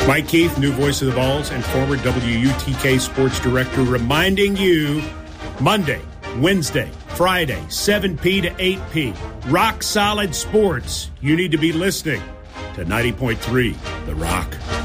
Mike Keith, new voice of the Vols and former WUTK sports director, reminding you Monday, Wednesday, Friday, 7P to 8P. Rock Solid Sports. You need to be listening to 90.3 The Rock.